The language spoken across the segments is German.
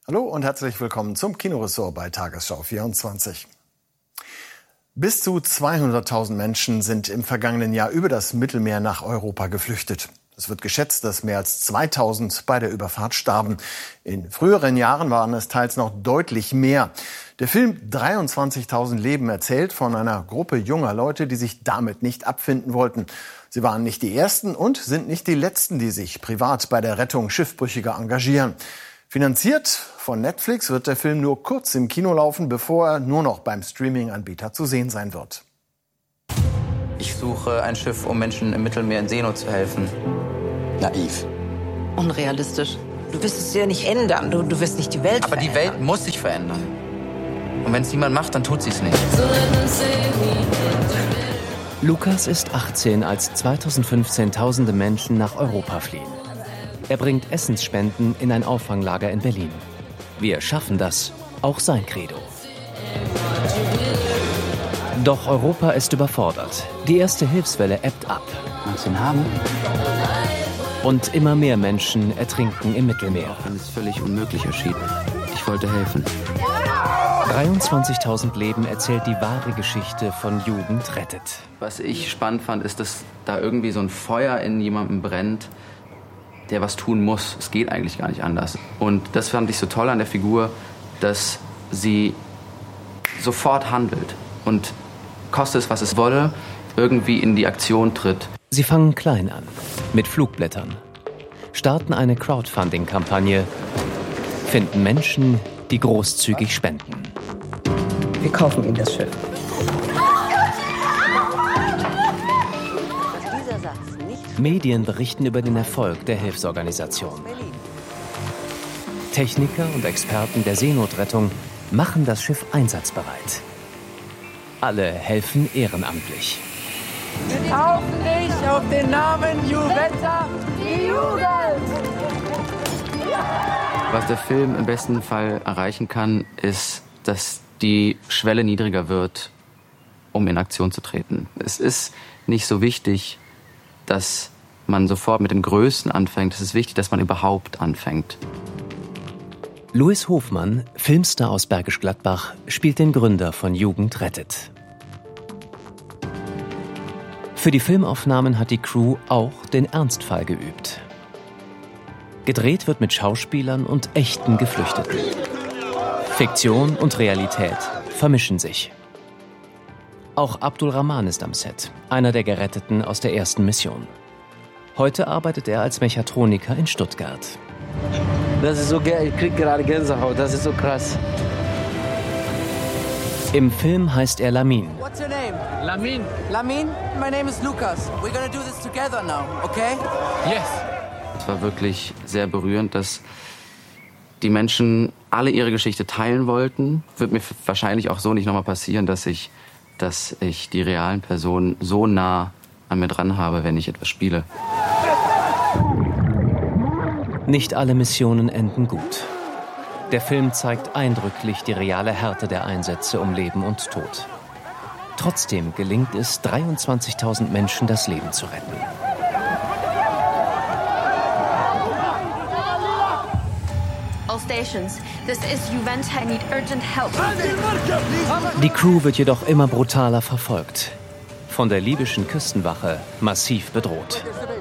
Hallo und herzlich willkommen zum Kinoressort bei Tagesschau 24. Bis zu 200.000 Menschen sind im vergangenen Jahr über das Mittelmeer nach Europa geflüchtet. Es wird geschätzt, dass mehr als 2.000 bei der Überfahrt starben. In früheren Jahren waren es teils noch deutlich mehr. Der Film 23.000 Leben erzählt von einer Gruppe junger Leute, die sich damit nicht abfinden wollten. Sie waren nicht die Ersten und sind nicht die Letzten, die sich privat bei der Rettung Schiffbrüchiger engagieren. Finanziert von Netflix wird der Film nur kurz im Kino laufen, bevor er nur noch beim Streaming-Anbieter zu sehen sein wird. Ich suche ein Schiff, um Menschen im Mittelmeer in Seenot zu helfen. Naiv. Unrealistisch. Du wirst es ja nicht ändern. Du wirst nicht die Welt Aber verändern. die Welt muss sich verändern. Und wenn es niemand macht, dann tut sie es nicht. Lukas ist 18, als 2015 tausende Menschen nach Europa fliehen. Er bringt Essensspenden in ein Auffanglager in Berlin. Wir schaffen das, auch sein Credo. Doch Europa ist überfordert. Die erste Hilfswelle ebbt ab. Magst du ihn haben? Und immer mehr Menschen ertrinken im Mittelmeer. Wenn es völlig unmöglich erschien. Ich wollte helfen. 23.000 Leben erzählt die wahre Geschichte von Jugend rettet. Was ich spannend fand, ist, dass da irgendwie so ein Feuer in jemandem brennt, der was tun muss. Es geht eigentlich gar nicht anders. Und das fand ich so toll an der Figur, dass sie sofort handelt und, koste es, was es wolle, irgendwie in die Aktion tritt. Sie fangen klein an, mit Flugblättern, starten eine Crowdfunding-Kampagne, finden Menschen, die großzügig spenden. Wir kaufen Ihnen das Schiff. Medien berichten über den Erfolg der Hilfsorganisation. Techniker und Experten der Seenotrettung machen das Schiff einsatzbereit. Alle helfen ehrenamtlich. Taufen dich auf den Namen Juventa, die Jugend! Was der Film im besten Fall erreichen kann, ist, dass die Schwelle niedriger wird, um in Aktion zu treten. Es ist nicht so wichtig, dass man sofort mit dem Größten anfängt. Es ist wichtig, dass man überhaupt anfängt. Louis Hofmann, Filmstar aus Bergisch Gladbach, spielt den Gründer von Jugend rettet. Für die Filmaufnahmen hat die Crew auch den Ernstfall geübt. Gedreht wird mit Schauspielern und echten Geflüchteten. Fiktion und Realität vermischen sich. Auch Abdul Rahman ist am Set, einer der Geretteten aus der ersten Mission. Heute arbeitet er als Mechatroniker in Stuttgart. Das ist so geil, ich krieg gerade Gänsehaut, das ist so krass. Im Film heißt er Lamin. What's your name? Lamin. Lamin? My name is Lucas. We're gonna do this together now, okay? Yes. Es war wirklich sehr berührend, dass die Menschen alle ihre Geschichte teilen wollten. Wird mir wahrscheinlich auch so nicht nochmal passieren, dass ich die realen Personen so nah an mir dran habe, wenn ich etwas spiele. Nicht alle Missionen enden gut. Der Film zeigt eindrücklich die reale Härte der Einsätze um Leben und Tod. Trotzdem gelingt es, 23.000 Menschen das Leben zu retten. All stations, this is Juventa, I need urgent help. Die Crew wird jedoch immer brutaler verfolgt. Von der libyschen Küstenwache massiv bedroht.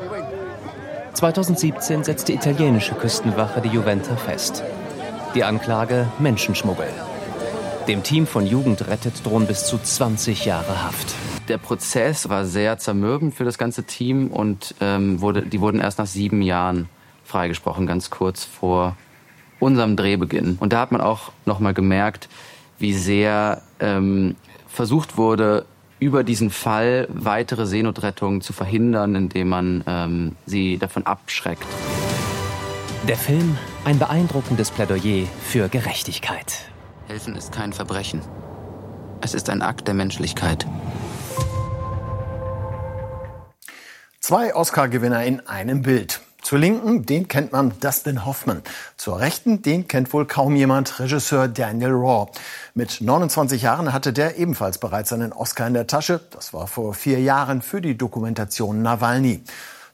2017 setzt die italienische Küstenwache die Juventa fest. Die Anklage: Menschenschmuggel. Dem Team von Jugend rettet drohen bis zu 20 Jahre Haft. Der Prozess war sehr zermürbend für das ganze Team und die wurden erst nach 7 Jahren freigesprochen, ganz kurz vor unserem Drehbeginn. Und da hat man auch noch mal gemerkt, wie sehr versucht wurde, über diesen Fall weitere Seenotrettungen zu verhindern, indem man sie davon abschreckt. Der Film, ein beeindruckendes Plädoyer für Gerechtigkeit. Helfen ist kein Verbrechen. Es ist ein Akt der Menschlichkeit. 2 Oscar-Gewinner in einem Bild. Zur Linken, den kennt man, Dustin Hoffman. Zur Rechten, den kennt wohl kaum jemand, Regisseur Daniel Raw. Mit 29 Jahren hatte der ebenfalls bereits einen Oscar in der Tasche. Das war vor 4 Jahren für die Dokumentation Nawalny.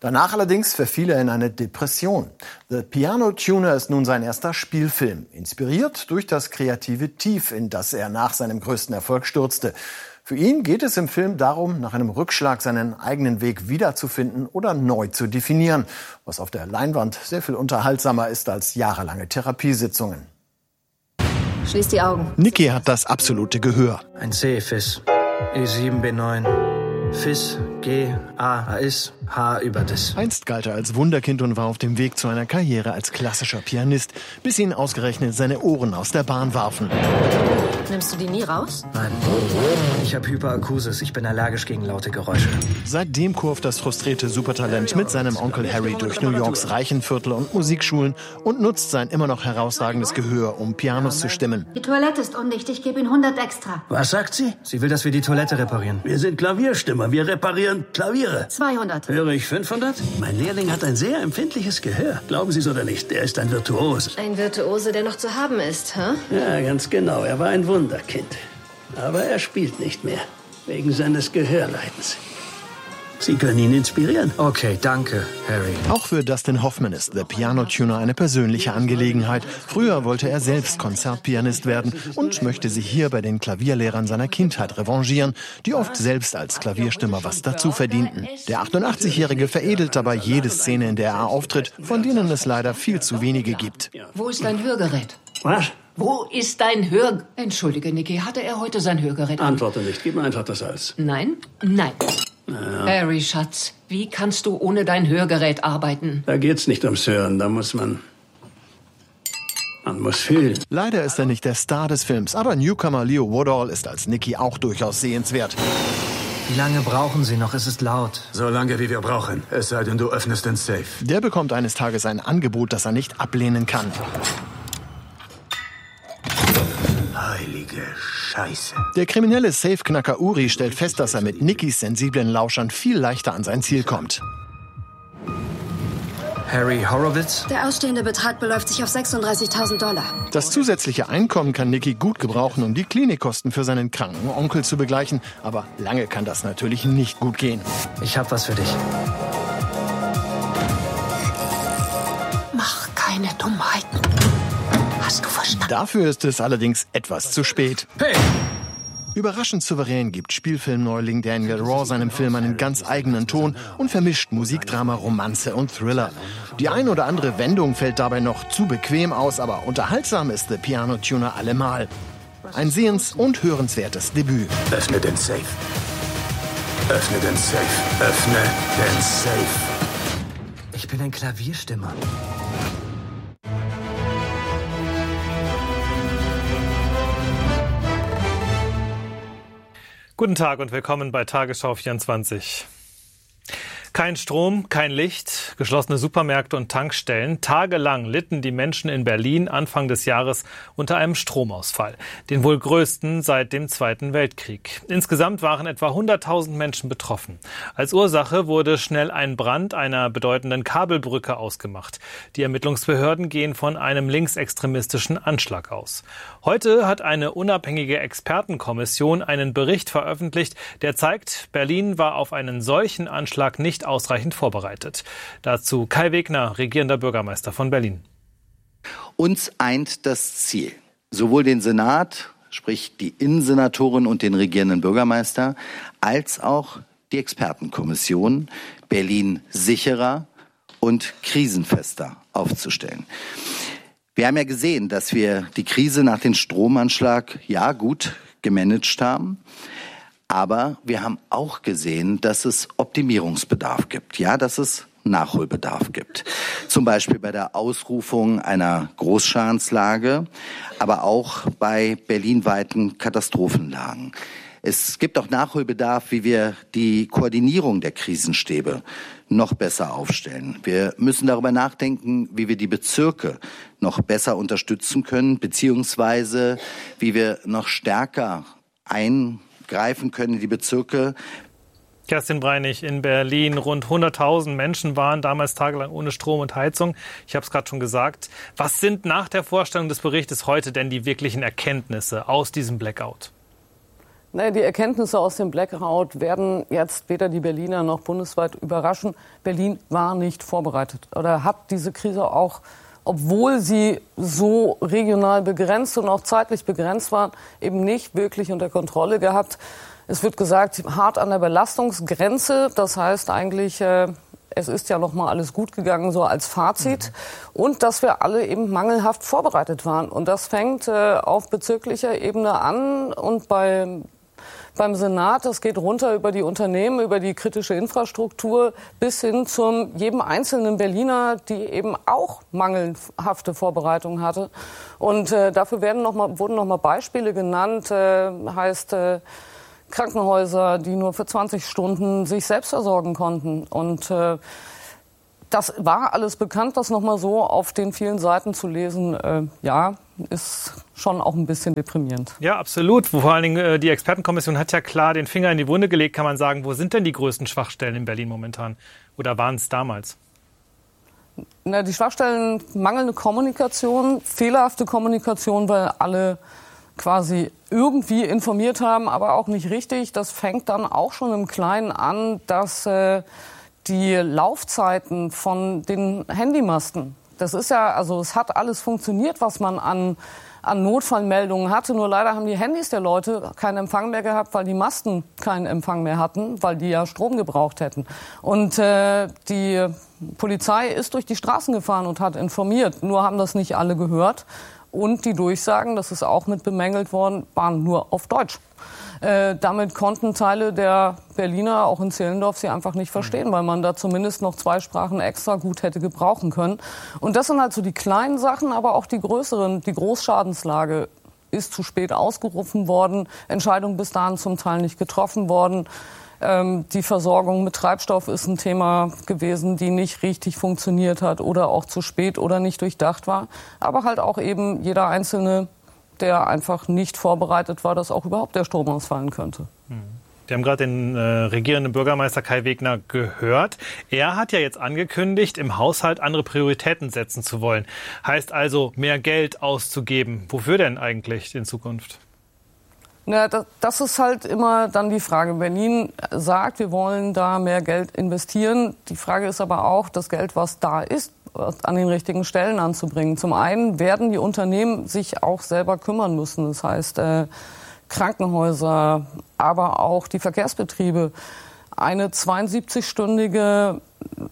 Danach allerdings verfiel er in eine Depression. The Piano Tuner ist nun sein erster Spielfilm, inspiriert durch das kreative Tief, in das er nach seinem größten Erfolg stürzte. Für ihn geht es im Film darum, nach einem Rückschlag seinen eigenen Weg wiederzufinden oder neu zu definieren, was auf der Leinwand sehr viel unterhaltsamer ist als jahrelange Therapiesitzungen. Schließ die Augen. Nicky hat das absolute Gehör. Ein C, Fis. E7, B9. Fis, G, A, Is, H über das. Einst galt er als Wunderkind und war auf dem Weg zu einer Karriere als klassischer Pianist, bis ihn ausgerechnet seine Ohren aus der Bahn warfen. Nimmst du die nie raus? Nein. Ich habe Hyperakusis. Ich bin allergisch gegen laute Geräusche. Seitdem kurft das frustrierte Supertalent mit seinem Onkel Harry durch New Yorks reichen Viertel und Musikschulen und nutzt sein immer noch herausragendes Gehör, um Pianos zu stimmen. Die Toilette ist undicht. Ich gebe Ihnen 100 extra. Was sagt sie? Sie will, dass wir die Toilette reparieren. Wir sind Klavierstimmer. Wir reparieren Klaviere. 200. Höre ich 500? Mein Lehrling hat ein sehr empfindliches Gehör. Glauben Sie es oder nicht? Er ist ein Virtuos. Ein Virtuose, der noch zu haben ist, hä? Ja, ganz genau. Er war ein Wunderkind. Aber er spielt nicht mehr. Wegen seines Gehörleidens. Sie können ihn inspirieren. Okay, danke, Harry. Auch für Dustin Hoffman ist The Piano Tuner eine persönliche Angelegenheit. Früher wollte er selbst Konzertpianist werden und möchte sich hier bei den Klavierlehrern seiner Kindheit revanchieren, die oft selbst als Klavierstimmer was dazu verdienten. Der 88-Jährige veredelt dabei jede Szene, in der er auftritt, von denen es leider viel zu wenige gibt. Wo ist dein Hörgerät? Was? Wo ist dein Hör... Entschuldige, Nicky, hatte er heute sein Hörgerät an? Antworte nicht. Gib mir einfach das Salz. Nein? Nein. Harry, Schatz, wie kannst du ohne dein Hörgerät arbeiten? Da geht's nicht ums Hören. Da muss man muss fühlen. Leider ist er nicht der Star des Films, aber Newcomer Leo Woodall ist als Nicky auch durchaus sehenswert. Wie lange brauchen Sie noch? Es ist laut. So lange, wie wir brauchen. Es sei denn, du öffnest den Safe. Der bekommt eines Tages ein Angebot, das er nicht ablehnen kann. Heilige Scheiße. Der kriminelle Safeknacker Uri stellt fest, dass er mit Nickys sensiblen Lauschern viel leichter an sein Ziel kommt. Harry Horowitz? Der ausstehende Betrag beläuft sich auf $36.000. Das zusätzliche Einkommen kann Nicky gut gebrauchen, um die Klinikkosten für seinen kranken Onkel zu begleichen. Aber lange kann das natürlich nicht gut gehen. Ich hab was für dich. Mach keine Dummheiten. Hast du verstanden? Dafür ist es allerdings etwas zu spät. Hey! Überraschend souverän gibt Spielfilmneuling Daniel Raw seinem Film einen ganz eigenen Ton und vermischt Musikdrama, Romanze und Thriller. Die ein oder andere Wendung fällt dabei noch zu bequem aus, aber unterhaltsam ist The Piano Tuner allemal. Ein sehens- und hörenswertes Debüt. Öffne den Safe. Öffne den Safe. Öffne den Safe. Ich bin ein Klavierstimmer. Guten Tag und willkommen bei Tagesschau 24. Kein Strom, kein Licht, geschlossene Supermärkte und Tankstellen. Tagelang litten die Menschen in Berlin Anfang des Jahres unter einem Stromausfall, den wohl größten seit dem Zweiten Weltkrieg. Insgesamt waren etwa 100.000 Menschen betroffen. Als Ursache wurde schnell ein Brand einer bedeutenden Kabelbrücke ausgemacht. Die Ermittlungsbehörden gehen von einem linksextremistischen Anschlag aus. Heute hat eine unabhängige Expertenkommission einen Bericht veröffentlicht, der zeigt, Berlin war auf einen solchen Anschlag nicht ausreichend vorbereitet. Dazu Kai Wegner, regierender Bürgermeister von Berlin. Uns eint das Ziel, sowohl den Senat, sprich die Innensenatorin und den regierenden Bürgermeister, als auch die Expertenkommission, Berlin sicherer und krisenfester aufzustellen. Wir haben ja gesehen, dass wir die Krise nach dem Stromanschlag gut gemanagt haben. Aber wir haben auch gesehen, dass es Optimierungsbedarf gibt, dass es Nachholbedarf gibt. Zum Beispiel bei der Ausrufung einer Großschadenslage, aber auch bei berlinweiten Katastrophenlagen. Es gibt auch Nachholbedarf, wie wir die Koordinierung der Krisenstäbe noch besser aufstellen. Wir müssen darüber nachdenken, wie wir die Bezirke noch besser unterstützen können, beziehungsweise wie wir noch stärker eingreifen können in die Bezirke. Kerstin Breinig in Berlin. Rund 100.000 Menschen waren damals tagelang ohne Strom und Heizung. Ich habe es gerade schon gesagt. Was sind nach der Vorstellung des Berichtes heute denn die wirklichen Erkenntnisse aus diesem Blackout? Naja, die Erkenntnisse aus dem Blackout werden jetzt weder die Berliner noch bundesweit überraschen. Berlin war nicht vorbereitet oder hat diese Krise auch, obwohl sie so regional begrenzt und auch zeitlich begrenzt war, eben nicht wirklich unter Kontrolle gehabt. Es wird gesagt, hart an der Belastungsgrenze. Das heißt eigentlich, es ist ja noch mal alles gut gegangen, so als Fazit. Und dass wir alle eben mangelhaft vorbereitet waren. Und das fängt auf bezirklicher Ebene an und beim Senat, das geht runter über die Unternehmen, über die kritische Infrastruktur bis hin zum jedem einzelnen Berliner, die eben auch mangelhafte Vorbereitung hatte. Und dafür wurden noch mal Beispiele genannt, heißt Krankenhäuser, die nur für 20 Stunden sich selbst versorgen konnten. Und das war alles bekannt, das noch mal so auf den vielen Seiten zu lesen, ist schon auch ein bisschen deprimierend. Ja, absolut. Vor allen Dingen die Expertenkommission hat ja klar den Finger in die Wunde gelegt, kann man sagen. Wo sind denn die größten Schwachstellen in Berlin momentan? Oder waren es damals? Na, die Schwachstellen, mangelnde Kommunikation, fehlerhafte Kommunikation, weil alle quasi irgendwie informiert haben, aber auch nicht richtig. Das fängt dann auch schon im Kleinen an, dass die Laufzeiten von den Handymasten, das ist ja, also es hat alles funktioniert, was man an Notfallmeldungen hatte. Nur leider haben die Handys der Leute keinen Empfang mehr gehabt, weil die Masten keinen Empfang mehr hatten, weil die ja Strom gebraucht hätten. Und die Polizei ist durch die Straßen gefahren und hat informiert. Nur haben das nicht alle gehört. Und die Durchsagen, das ist auch mit bemängelt worden, waren nur auf Deutsch. Damit konnten Teile der Berliner, auch in Zehlendorf, sie einfach nicht verstehen, weil man da zumindest noch 2 Sprachen extra gut hätte gebrauchen können. Und das sind halt so die kleinen Sachen, aber auch die größeren. Die Großschadenslage ist zu spät ausgerufen worden, Entscheidungen bis dahin zum Teil nicht getroffen worden. Die Versorgung mit Treibstoff ist ein Thema gewesen, die nicht richtig funktioniert hat oder auch zu spät oder nicht durchdacht war. Aber halt auch eben jeder Einzelne, der einfach nicht vorbereitet war, dass auch überhaupt der Strom ausfallen könnte. Wir haben gerade den regierenden Bürgermeister Kai Wegner gehört. Er hat ja jetzt angekündigt, im Haushalt andere Prioritäten setzen zu wollen. Heißt also, mehr Geld auszugeben. Wofür denn eigentlich in Zukunft? Ja, das ist halt immer dann die Frage. Berlin sagt, wir wollen da mehr Geld investieren. Die Frage ist aber auch, das Geld, was da ist, an den richtigen Stellen anzubringen. Zum einen werden die Unternehmen sich auch selber kümmern müssen. Das heißt, Krankenhäuser, aber auch die Verkehrsbetriebe. Eine 72-stündige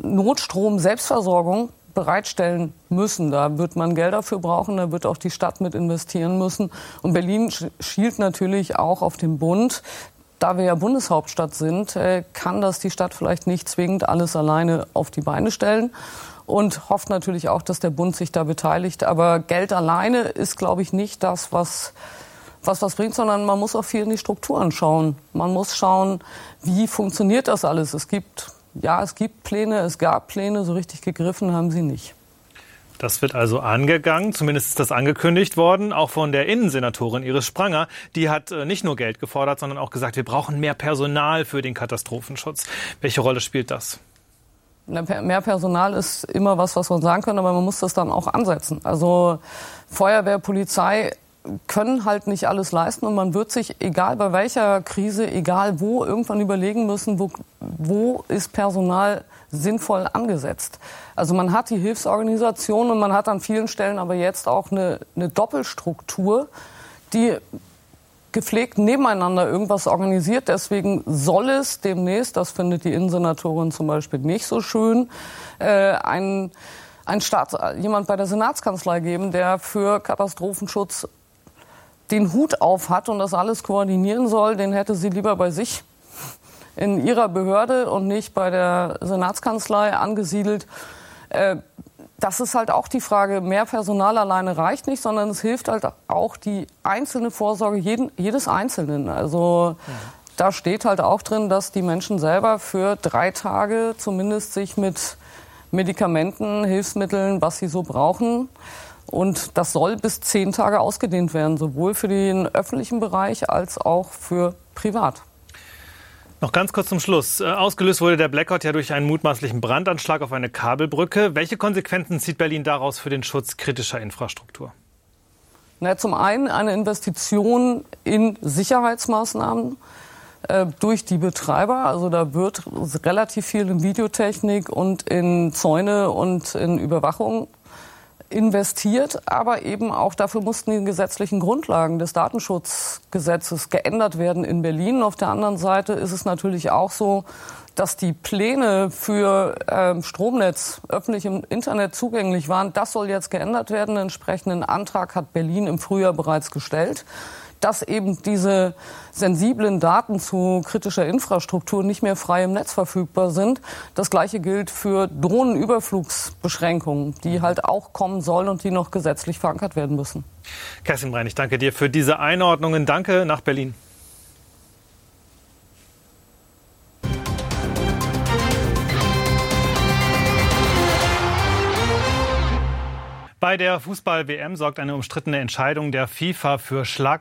Notstrom-Selbstversorgung bereitstellen müssen. Da wird man Geld dafür brauchen, da wird auch die Stadt mit investieren müssen. Und Berlin schielt natürlich auch auf den Bund. Da wir ja Bundeshauptstadt sind, kann das die Stadt vielleicht nicht zwingend alles alleine auf die Beine stellen. Und hofft natürlich auch, dass der Bund sich da beteiligt. Aber Geld alleine ist, glaube ich, nicht das, was bringt, sondern man muss auch viel in die Strukturen schauen. Man muss schauen, wie funktioniert das alles. Es gibt Pläne, es gab Pläne, so richtig gegriffen haben sie nicht. Das wird also angegangen, zumindest ist das angekündigt worden, auch von der Innensenatorin Iris Spranger. Die hat nicht nur Geld gefordert, sondern auch gesagt, wir brauchen mehr Personal für den Katastrophenschutz. Welche Rolle spielt das? Mehr Personal ist immer was man sagen kann, aber man muss das dann auch ansetzen. Also Feuerwehr, Polizei können halt nicht alles leisten und man wird sich, egal bei welcher Krise, egal wo, irgendwann überlegen müssen, wo ist Personal sinnvoll angesetzt. Also man hat die Hilfsorganisation und man hat an vielen Stellen aber jetzt auch eine Doppelstruktur, die gepflegt nebeneinander irgendwas organisiert. Deswegen soll es demnächst, das findet die Innensenatorin zum Beispiel nicht so schön, jemand bei der Senatskanzlei geben, der für Katastrophenschutz den Hut auf hat und das alles koordinieren soll. Den hätte sie lieber bei sich in ihrer Behörde und nicht bei der Senatskanzlei angesiedelt. Das ist halt auch die Frage, mehr Personal alleine reicht nicht, sondern es hilft halt auch die einzelne Vorsorge jedes Einzelnen. Also da steht halt auch drin, dass die Menschen selber für 3 Tage zumindest sich mit Medikamenten, Hilfsmitteln, was sie so brauchen. Und das soll bis 10 Tage ausgedehnt werden, sowohl für den öffentlichen Bereich als auch für privat. Noch ganz kurz zum Schluss. Ausgelöst wurde der Blackout ja durch einen mutmaßlichen Brandanschlag auf eine Kabelbrücke. Welche Konsequenzen zieht Berlin daraus für den Schutz kritischer Infrastruktur? Zum einen eine Investition in Sicherheitsmaßnahmen durch die Betreiber. Also da wird relativ viel in Videotechnik und in Zäune und in Überwachung investiert, aber eben auch dafür mussten die gesetzlichen Grundlagen des Datenschutzgesetzes geändert werden in Berlin. Auf der anderen Seite ist es natürlich auch so, dass die Pläne für Stromnetz öffentlich im Internet zugänglich waren. Das soll jetzt geändert werden. Einen entsprechenden Antrag hat Berlin im Frühjahr bereits gestellt, dass eben diese sensiblen Daten zu kritischer Infrastruktur nicht mehr frei im Netz verfügbar sind. Das Gleiche gilt für Drohnenüberflugsbeschränkungen, die halt auch kommen sollen und die noch gesetzlich verankert werden müssen. Kerstin Brein, ich danke dir für diese Einordnungen. Danke nach Berlin. Bei der Fußball-WM sorgt eine umstrittene Entscheidung der FIFA für